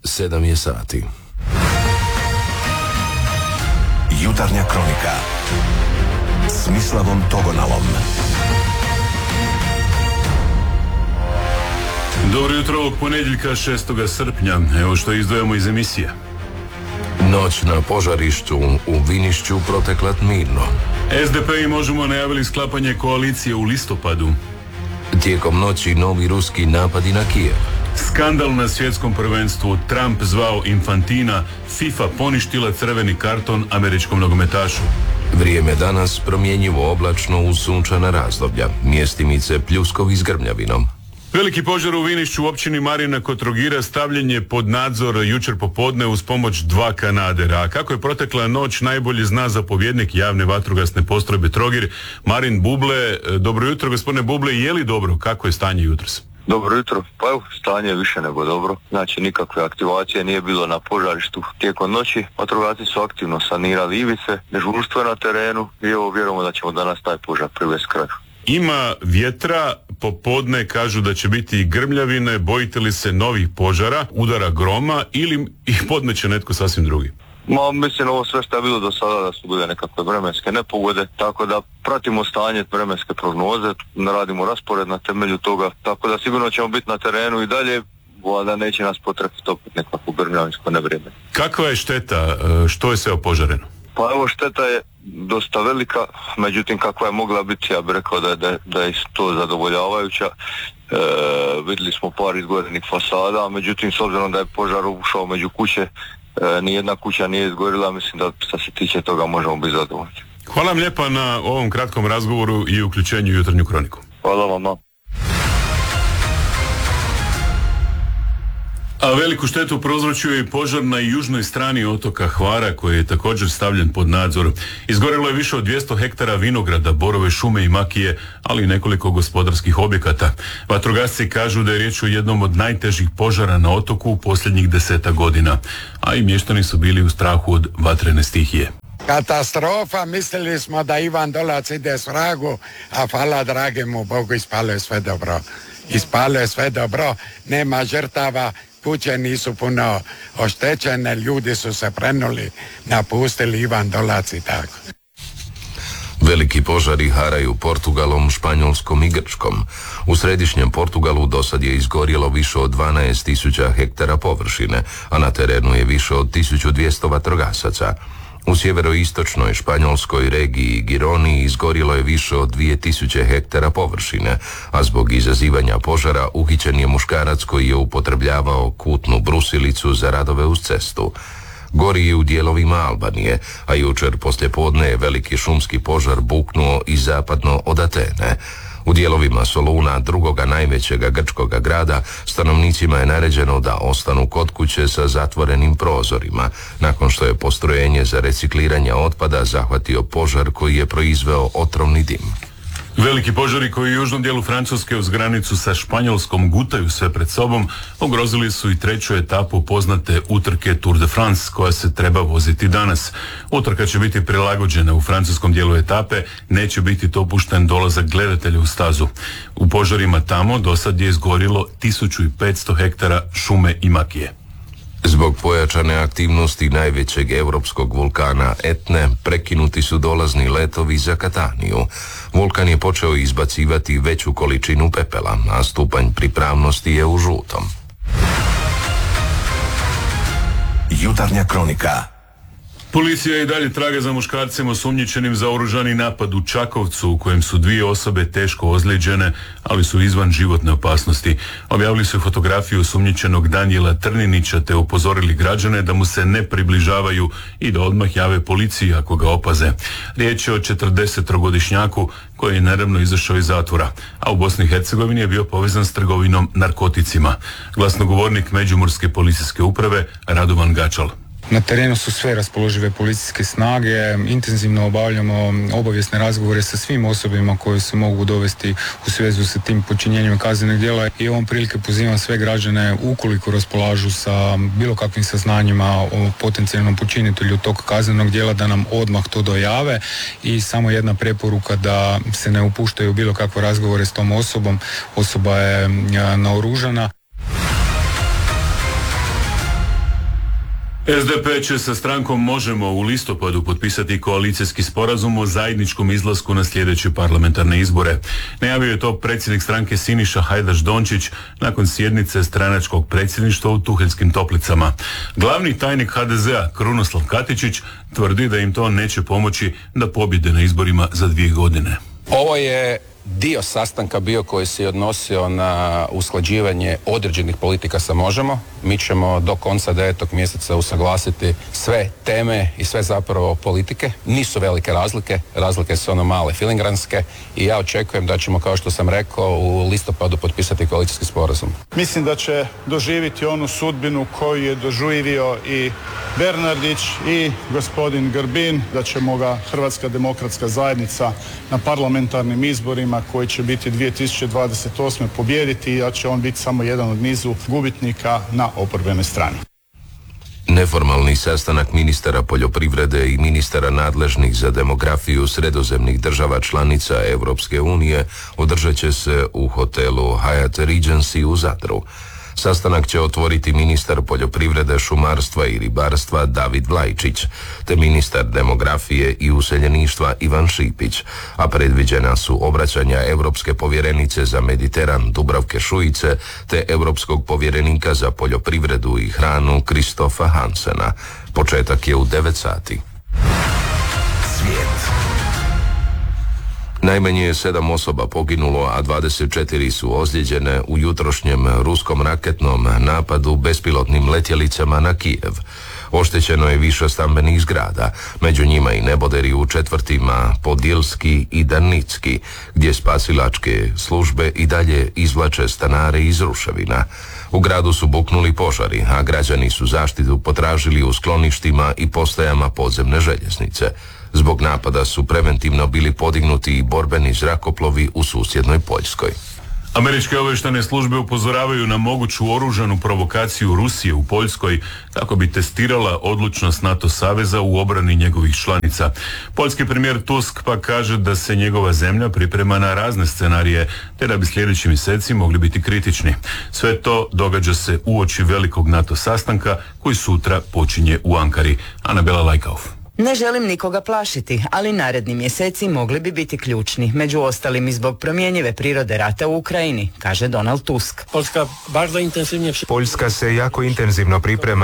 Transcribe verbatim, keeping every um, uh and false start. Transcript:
sedam je sati. Jutarnja kronika s Mislavom Togonalom. Dobro jutro ovog ponedjeljka šestog srpnja. Evo što izdvajamo iz emisije. Noć na požarištu u Vinišću protekla mirno. S D P i Možemo najavili sklapanje koalicije u listopadu. Tijekom noći novi ruski napadi na Kijev. Skandal na svjetskom prvenstvu, Trump zvao Infantina, FIFA poništila crveni karton američkom nogometašu. Vrijeme danas promjenjivo oblačno uz sunčana razdoblja, mjestimice pljuskovi s grmljavinom. Veliki požar u Vinišću u općini Marina kod Trogira stavljen je pod nadzor jučer popodne uz pomoć dva kanadera. A kako je protekla noć najbolje zna zapovjednik javne vatrogasne postrojbe Trogir, Marin Buble. Dobro jutro, gospodine Buble, je li dobro? Kako je stanje jutros? Dobro jutro. Pa evo, stanje je više nego dobro. Znači, nikakve aktivacije nije bilo na požarištu tijekom noći. Vatrogasci su aktivno sanirali ivice, dežurstvo je na terenu i evo vjerujemo da ćemo danas taj požar privesti kraju. Ima vjetra, popodne kažu da će biti i grmljavine. Bojite li se novih požara, udara groma ili ih podmeće netko sasvim drugi? Ma, mislim, ovo sve što je bilo do sada da su bile nekakve vremenske nepogode, tako da pratimo stanje vremenske prognoze, radimo raspored na temelju toga, tako da sigurno ćemo biti na terenu i dalje, da neće nas potrefiti opet nekakvo grmljavinsko nevrijeme. Kakva je šteta, što je sve opožareno? Pa evo, šteta je dosta velika, međutim kakva je mogla biti, ja bih rekao da je, da je, da je to zadovoljavajuća. E, vidjeli smo par izgorenih fasada, međutim s obzirom da je požar ušao među kuće, e, nijedna kuća nije izgorila, mislim da što se tiče toga možemo biti zadovoljni. Hvala vam lijepa na ovom kratkom razgovoru i uključenju u Jutarnju kroniku. Hvala vama. A veliku štetu prouzročio je požar na južnoj strani otoka Hvara koji je također stavljen pod nadzor. Izgorjelo je više od dvjesto hektara vinograda, borove šume i makije, ali i nekoliko gospodarskih objekata. Vatrogasci kažu da je riječ o jednom od najtežih požara na otoku u posljednjih deseta godina, a i mještani su bili u strahu od vatrene stihije. Katastrofa, mislili smo da Ivan Dolac ide s vragu, a hvala dragemu Bogu ispalo je sve dobro. Ispalo je sve dobro, nema žrtava, kuće nisu puno oštećene, ljudi su se prenuli, napustili Ivan Dolac i tako. Veliki požari haraju Portugalom, Španjolskom i Grčkom. U središnjem Portugalu dosad je izgorjelo više od dvanaest tisuća hektara površine, a na terenu je više od tisuću dvjesto vatrogasaca. U sjeveroistočnoj španjolskoj regiji Gironi izgorjelo je više od dvije tisuće hektara površine, a zbog izazivanja požara uhićen je muškarac koji je upotrebljavao kutnu brusilicu za radove uz cestu. Gori je u dijelovima Albanije, a jučer poslijepodne je veliki šumski požar buknuo i zapadno od Atene. U dijelovima Soluna, drugoga najvećega grčkoga grada, stanovnicima je naređeno da ostanu kod kuće sa zatvorenim prozorima, nakon što je postrojenje za recikliranje otpada zahvatio požar koji je proizveo otrovni dim. Veliki požari koji u južnom dijelu Francuske uz granicu sa Španjolskom gutaju sve pred sobom, ugrozili su i treću etapu poznate utrke Tour de France koja se treba voziti danas. Utrka će biti prilagođena u francuskom dijelu etape, neće biti dopušten dolazak gledatelja u stazu. U požarima tamo dosad je izgorilo tisuću petsto hektara šume i makije. Zbog pojačane aktivnosti najvećeg europskog vulkana Etne prekinuti su dolazni letovi za Kataniju. Vulkan je počeo izbacivati veću količinu pepela, a stupanj pripravnosti je u žutom. Jutarnja kronika. Policija i dalje traga za muškarcem osumnjičenim za oružani napad u Čakovcu u kojem su dvije osobe teško ozlijeđene, ali su izvan životne opasnosti. Objavili su fotografiju osumnjičenog Danijela Trninića te upozorili građane da mu se ne približavaju i da odmah jave policiji ako ga opaze. Riječ je o četrdesetogodišnjaku koji je nedavno izašao iz zatvora, a u Bosni i Hercegovini je bio povezan s trgovinom narkoticima. Glasnogovornik Međimurske policijske uprave Radovan Gačal. Na terenu su sve raspoložive policijske snage, intenzivno obavljamo obavijesne razgovore sa svim osobama koje se mogu dovesti u svezu sa tim počinjenjem kaznenih djela i ovom prilike pozivam sve građane ukoliko raspolažu sa bilo kakvim saznanjima o potencijalnom počinitelju tog kaznenog djela da nam odmah to dojave i samo jedna preporuka da se ne upuštaju u bilo kakve razgovore s tom osobom. Osoba je naoružana. es de pe će sa strankom Možemo u listopadu potpisati koalicijski sporazum o zajedničkom izlasku na sljedeće parlamentarne izbore. Najavio je to predsjednik stranke Siniša Hajdaš Dončić nakon sjednice stranačkog predsjedništva u Tuheljskim Toplicama. Glavni tajnik ha de zea Krunoslav Katičić tvrdi da im to neće pomoći da pobjede na izborima za dvije godine. Ovo je dio sastanka bio koji se odnosio na usklađivanje određenih politika sa Možemo. Mi ćemo do konca devetog mjeseca usaglasiti sve teme i sve zapravo politike. Nisu velike razlike, razlike su ono male filigranske i ja očekujem da ćemo, kao što sam rekao, u listopadu potpisati koalicijski sporazum. Mislim da će doživjeti onu sudbinu koju je doživio i Bernardić i gospodin Grbin, da ćemo ga Hrvatska demokratska zajednica na parlamentarnim izborima koji će biti dvije tisuće dvadeset osme pobijediti i da će on biti samo jedan od nizu gubitnika na oporbenoj strani. Neformalni sastanak ministara poljoprivrede i ministara nadležnih za demografiju sredozemnih država članica Europske unije održat će se u hotelu Hyatt Regency u Zadru. Sastanak će otvoriti ministar poljoprivrede, šumarstva i ribarstva David Vlajčić, te ministar demografije i useljeništva Ivan Šipić, a predviđena su obraćanja Europske povjerenice za Mediteran Dubravke Šuice te Europskog povjerenika za poljoprivredu i hranu Kristofa Hansena. Početak je u devet sati. Svijet. Najmanje je sedam osoba poginulo, a dvadeset četiri su ozlijeđene u jutrošnjem ruskom raketnom napadu bespilotnim letjelicama na Kijev. Oštećeno je više stambenih zgrada, među njima i neboderi u četvrtima Podilski i Darnicki, gdje spasilačke službe i dalje izvlače stanare iz ruševina. U gradu su buknuli požari, a građani su zaštitu potražili u skloništima i postajama podzemne željeznice. Zbog napada su preventivno bili podignuti i borbeni zrakoplovi u susjednoj Poljskoj. Američke obavještajne službe upozoravaju na moguću oružanu provokaciju Rusije u Poljskoj kako bi testirala odlučnost NATO saveza u obrani njegovih članica. Poljski premijer Tusk pa kaže da se njegova zemlja priprema na razne scenarije, te da bi sljedeći mjeseci mogli biti kritični. Sve to događa se uoči velikog NATO sastanka koji sutra počinje u Ankari. Anabela Lajkauf. Ne želim nikoga plašiti, ali naredni mjeseci mogli bi biti ključni, među ostalim i zbog promjenjive prirode rata u Ukrajini, kaže Donald Tusk. Poljska se jako intenzivno priprema